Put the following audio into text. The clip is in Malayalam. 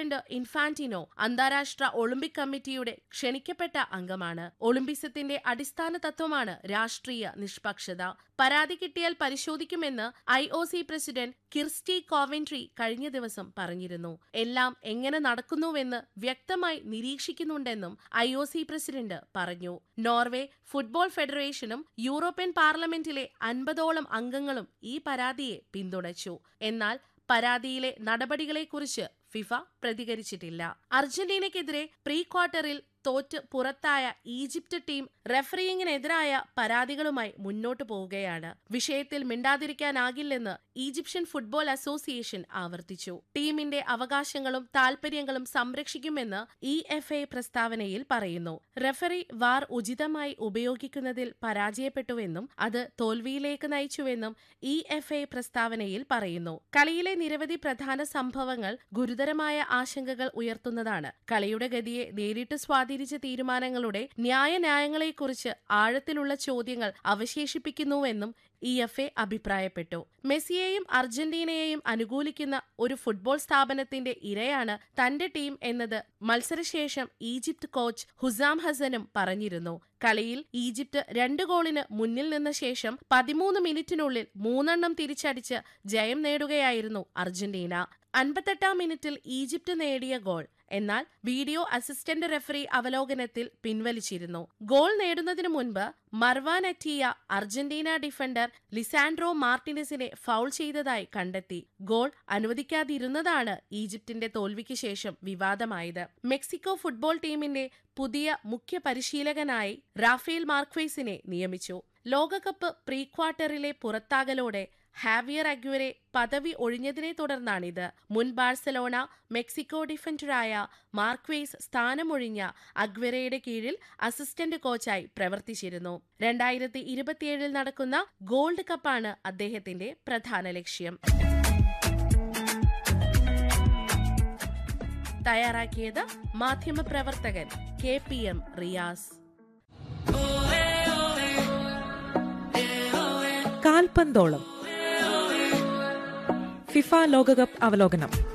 പ്രസിഡന്റ് ഇൻഫാന്റിനോ അന്താരാഷ്ട്ര ഒളിമ്പിക് കമ്മിറ്റിയുടെ ക്ഷണിക്കപ്പെട്ട അംഗമാണ്. ഒളിമ്പിസത്തിന്റെ അടിസ്ഥാന തത്വമാണ് രാഷ്ട്രീയ നിഷ്പക്ഷത. പരാതി കിട്ടിയാൽ പരിശോധിക്കുമെന്ന് IOC പ്രസിഡന്റ് കിർസ്റ്റി കോവെൻട്രി കഴിഞ്ഞ ദിവസം പറഞ്ഞിരുന്നു. എല്ലാം എങ്ങനെ നടക്കുന്നുവെന്ന് വ്യക്തമായി നിരീക്ഷിക്കുന്നുണ്ടെന്നും IOC പ്രസിഡന്റ് പറഞ്ഞു. നോർവേ ഫുട്ബോൾ ഫെഡറേഷനും യൂറോപ്യൻ പാർലമെന്റിലെ 50ഓളം അംഗങ്ങളും ഈ പരാതിയെ പിന്തുണച്ചു. എന്നാൽ പരാതിയിലെ നടപടികളെക്കുറിച്ച് ഫിഫ പ്രതികരിച്ചിട്ടില്ല. അർജന്റീനയ്ക്കെതിരെ പ്രീ ക്വാർട്ടറിൽ തോറ്റ് പുറത്തായ ഈജിപ്ത് ടീം റെഫറിയിങ്ങിനെതിരായ പരാതികളുമായി മുന്നോട്ടു പോവുകയാണ്. വിഷയത്തിൽ മിണ്ടാതിരിക്കാനാകില്ലെന്ന് ഈജിപ്ഷ്യൻ ഫുട്ബോൾ അസോസിയേഷൻ ആവർത്തിച്ചു. ടീമിന്റെ അവകാശങ്ങളും താൽപര്യങ്ങളും സംരക്ഷിക്കുമെന്ന് EFA പ്രസ്താവനയിൽ പറയുന്നു. റെഫറി വാർ ഉചിതമായി ഉപയോഗിക്കുന്നതിൽ പരാജയപ്പെട്ടുവെന്നും അത് തോൽവിയിലേക്ക് നയിച്ചുവെന്നും EFA പ്രസ്താവനയിൽ പറയുന്നു. കളിയിലെ നിരവധി പ്രധാന സംഭവങ്ങൾ ഗുരുതരമായ ആശങ്കകൾ ഉയർത്തുന്നതാണ്. കളിയുടെ ഗതിയെ നേരിട്ട് സ്വാധീനിച്ച തീരുമാനങ്ങളുടെ ന്യായങ്ങളെക്കുറിച്ച് ആഴത്തിലുള്ള ചോദ്യങ്ങൾ അവശേഷിപ്പിക്കുന്നുവെന്നും EFA അഭിപ്രായപ്പെട്ടു. മെസ്സിയെയും അർജന്റീനയെയും അനുകൂലിക്കുന്ന ഒരു ഫുട്ബോൾ സ്ഥാപനത്തിന്റെ ഇരയാണ് തന്റെ ടീം എന്നത് മത്സരശേഷം ഈജിപ്ത് കോച്ച് ഹുസാം ഹസനും പറഞ്ഞിരുന്നു. കളിയിൽ ഈജിപ്ത് 2 ഗോളിന് മുന്നിൽ നിന്ന ശേഷം 13 മിനിറ്റിനുള്ളിൽ 3 തിരിച്ചടിച്ച് ജയം നേടുകയായിരുന്നു അർജന്റീന. 58-ാം മിനിറ്റിൽ ഈജിപ്ത് നേടിയ ഗോൾ എന്നാൽ വീഡിയോ അസിസ്റ്റന്റ് റെഫറി അവലോകനത്തിൽ പിൻവലിച്ചിരുന്നു. ഗോൾ നേടുന്നതിനു മുൻപ് Marwan അറ്റിയ Argentina defender Lisandro മാർട്ടിനസിനെ foul ചെയ്തതായി കണ്ടെത്തി. ഗോൾ അനുവദിക്കാതിരുന്നതാണ് ഈജിപ്തിന്റെ തോൽവിക്ക് ശേഷം വിവാദമായത്. മെക്സിക്കോ ഫുട്ബോൾ ടീമിന്റെ പുതിയ മുഖ്യ പരിശീലകനായി റാഫേൽ മാർക്വേസിനെ നിയമിച്ചു. ലോകകപ്പ് പ്രീ ക്വാർട്ടറിലെ പുറത്താകലോടെ ഹാവിയർ അഗ്വറെ പദവി ഒഴിഞ്ഞതിനെ തുടർന്നാണിത്. മുൻ ബാഴ്സലോണ മെക്സിക്കോ ഡിഫൻഡറായ മാർക്വേസ് സ്ഥാനമൊഴിഞ്ഞ അഗ്വറയുടെ കീഴിൽ അസിസ്റ്റന്റ് കോച്ചായി പ്രവർത്തിച്ചിരുന്നു. 2027 നടക്കുന്ന ഗോൾഡ് കപ്പാണ് അദ്ദേഹത്തിന്റെ പ്രധാന ലക്ഷ്യം. തയ്യാറാക്കിയത് മാധ്യമപ്രവർത്തകൻ KPM റിയാസ്. കാൽപന്തോളം ഫിഫ ലോകകപ്പ് അവലോകനം.